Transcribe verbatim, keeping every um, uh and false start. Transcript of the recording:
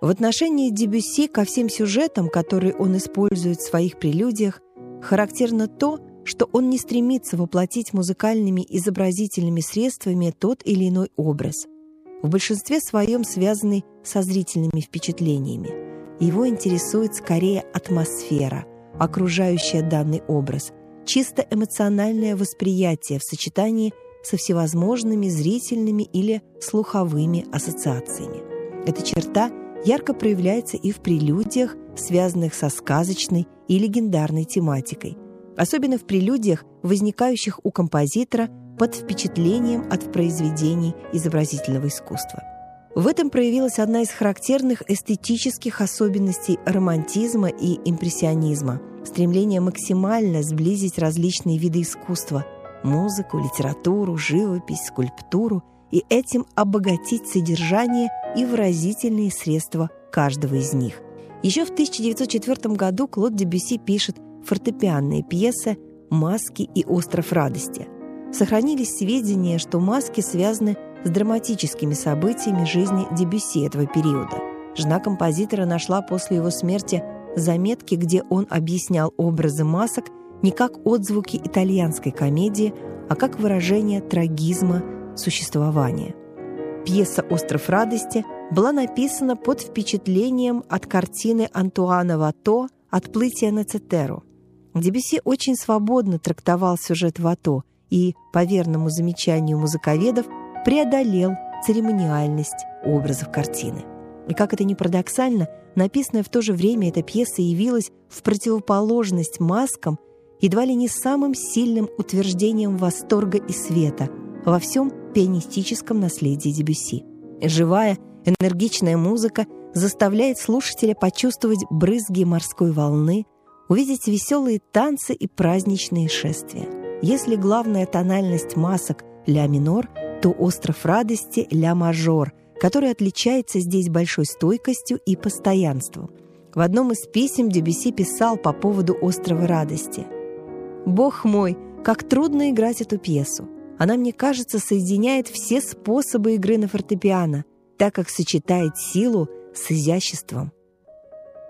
В отношении Дебюсси ко всем сюжетам, которые он использует в своих прелюдиях, характерно то, что он не стремится воплотить музыкальными изобразительными средствами тот или иной образ, в большинстве своем связанный со зрительными впечатлениями. Его интересует скорее атмосфера, окружающая данный образ, чисто эмоциональное восприятие в сочетании со всевозможными зрительными или слуховыми ассоциациями. Эта черта ярко проявляется и в прелюдиях, связанных со сказочной и легендарной тематикой, особенно в прелюдиях, возникающих у композитора под впечатлением от произведений изобразительного искусства. В этом проявилась одна из характерных эстетических особенностей романтизма и импрессионизма – стремление максимально сблизить различные виды искусства – музыку, литературу, живопись, скульптуру – и этим обогатить содержание и выразительные средства каждого из них. Еще в тысяча девятьсот четвёртом году Клод Дебюсси пишет фортепианные пьесы «Маски» и «Остров радости». Сохранились сведения, что «Маски» связаны с драматическими событиями жизни Дебюсси этого периода. Жена композитора нашла после его смерти заметки, где он объяснял образы масок не как отзвуки итальянской комедии, а как выражение трагизма существования. Пьеса «Остров радости» была написана под впечатлением от картины Антуана Вато «Отплытие на Цитеру». Дебюсси очень свободно трактовал сюжет Вато и, по верному замечанию музыковедов, преодолел церемониальность образов картины. И, как это ни парадоксально, написанная в то же время эта пьеса явилась в противоположность маскам едва ли не самым сильным утверждением восторга и света во всем пианистическом наследии Дебюсси. Живая, энергичная музыка заставляет слушателя почувствовать брызги морской волны, увидеть веселые танцы и праздничные шествия. Если главная тональность масок ля минор, то «Остров радости» ля мажор, который отличается здесь большой стойкостью и постоянством. В одном из писем Дебюсси писал по поводу «Острова радости»: «Бог мой, как трудно играть эту пьесу! Она, мне кажется, соединяет все способы игры на фортепиано, так как сочетает силу с изяществом.